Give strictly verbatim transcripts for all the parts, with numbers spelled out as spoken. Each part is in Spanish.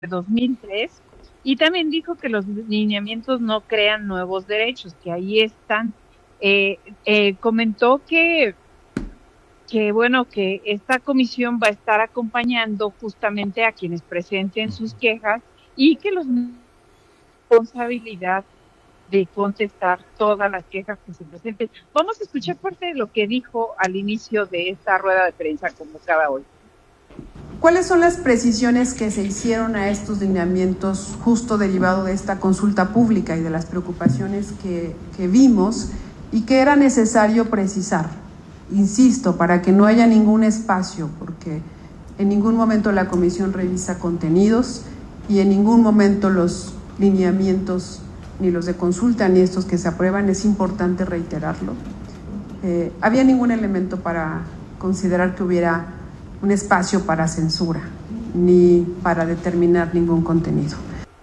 dos mil tres, y también dijo que los lineamientos no crean nuevos derechos, que ahí están. Eh, eh, comentó que, que, bueno, que esta comisión va a estar acompañando justamente a quienes presenten sus quejas y que los responsabilidad de contestar todas las quejas que se presenten. Vamos a escuchar parte de lo que dijo al inicio de esta rueda de prensa convocada hoy. ¿Cuáles son las precisiones que se hicieron a estos lineamientos justo derivado de esta consulta pública y de las preocupaciones que, que vimos y que era necesario precisar? Insisto, para que no haya ningún espacio, porque en ningún momento la comisión revisa contenidos y en ningún momento los lineamientos, ni los de consulta, ni estos que se aprueban, es importante reiterarlo. Eh, había ningún elemento para considerar que hubiera un espacio para censura, ni para determinar ningún contenido.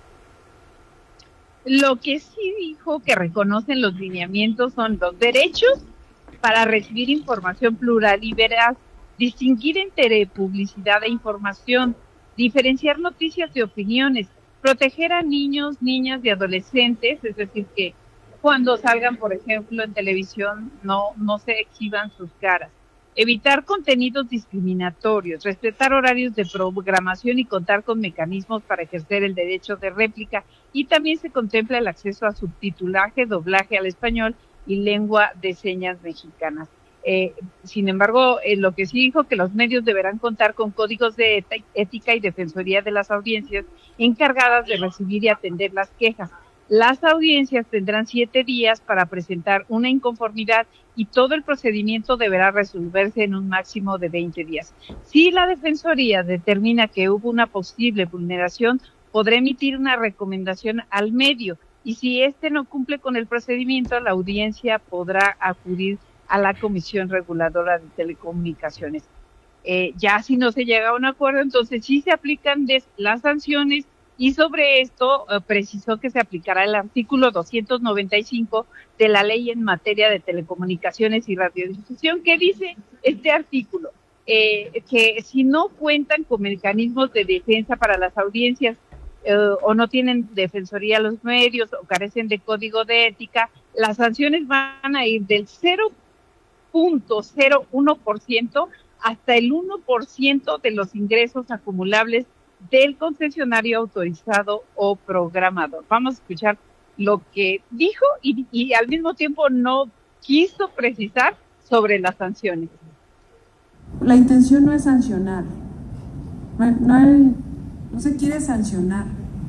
Lo que sí dijo que reconocen los lineamientos son los derechos para recibir información plural y veraz, distinguir entre publicidad e información, diferenciar noticias de opiniones, proteger a niños, niñas y adolescentes, es decir, que cuando salgan, por ejemplo, en televisión, no, no se exhiban sus caras. Evitar contenidos discriminatorios, respetar horarios de programación y contar con mecanismos para ejercer el derecho de réplica. Y también se contempla el acceso a subtitulaje, doblaje al español y lengua de señas mexicanas. Eh, sin embargo, eh, lo que sí dijo que los medios deberán contar con códigos de ética y defensoría de las audiencias encargadas de recibir y atender las quejas. Las audiencias tendrán siete días para presentar una inconformidad y todo el procedimiento deberá resolverse en un máximo de veinte días. Si la Defensoría determina que hubo una posible vulneración, podrá emitir una recomendación al medio y si éste no cumple con el procedimiento, la audiencia podrá acudir a la Comisión Reguladora de Telecomunicaciones. Eh, ya si no se llega a un acuerdo, entonces sí se aplican las sanciones. Y sobre esto eh, precisó que se aplicará el artículo doscientos noventa y cinco de la ley en materia de telecomunicaciones y radiodifusión. ¿Qué dice este artículo? Eh, que si no cuentan con mecanismos de defensa para las audiencias eh, o no tienen defensoría los medios o carecen de código de ética, las sanciones van a ir del cero punto cero uno por ciento hasta el uno por ciento de los ingresos acumulables del concesionario autorizado o programador. Vamos a escuchar lo que dijo y, y al mismo tiempo no quiso precisar sobre las sanciones. La intención no es sancionar, no, hay, no, hay, no se quiere sancionar,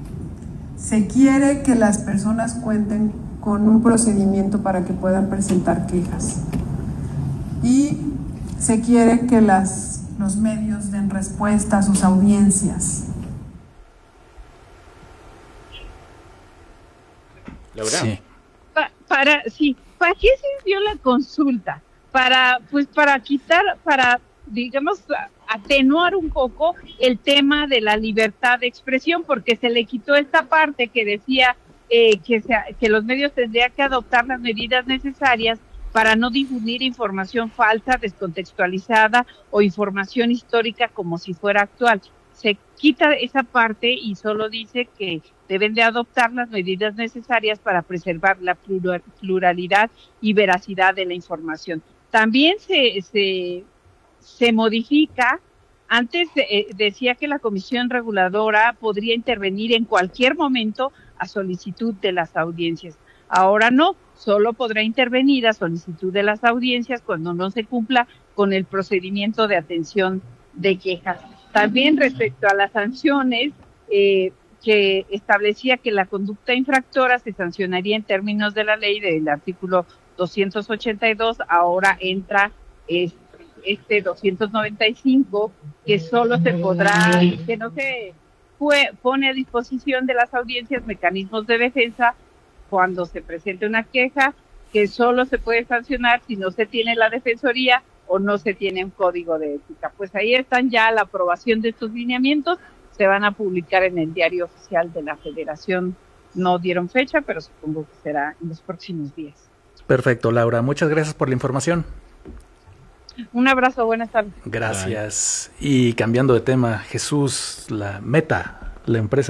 se quiere que las personas cuenten con un procedimiento para que puedan presentar quejas y se quiere que las los medios den respuesta a sus audiencias. Laura. Sí. Pa, para, sí, ¿para qué sirvió la consulta? Para, pues, para quitar, para, digamos, atenuar un poco el tema de la libertad de expresión, porque se le quitó esta parte que decía eh, que, se, que los medios tendrían que adoptar las medidas necesarias para no difundir información falsa, descontextualizada o información histórica como si fuera actual. Se quita esa parte y solo dice que deben de adoptar las medidas necesarias para preservar la pluralidad y veracidad de la información. También se, se, se modifica, antes eh, decía que la Comisión Reguladora podría intervenir en cualquier momento a solicitud de las audiencias. Ahora no, solo podrá intervenir a solicitud de las audiencias cuando no se cumpla con el procedimiento de atención de quejas. También respecto a las sanciones, eh, que establecía que la conducta infractora se sancionaría en términos de la ley del artículo doscientos ochenta y dos, ahora entra este, este doscientos noventa y cinco, que solo se podrá, que no se fue, pone a disposición de las audiencias mecanismos de defensa cuando se presente una queja, que solo se puede sancionar si no se tiene la defensoría o no se tiene un código de ética. Pues ahí están ya la aprobación de estos lineamientos, se van a publicar en el diario oficial de la Federación. No dieron fecha, pero supongo que será en los próximos días. Perfecto, Laura. Muchas gracias por la información. Un abrazo, buenas tardes. Gracias. Bye. Y cambiando de tema, Jesús, la Meta, La empresa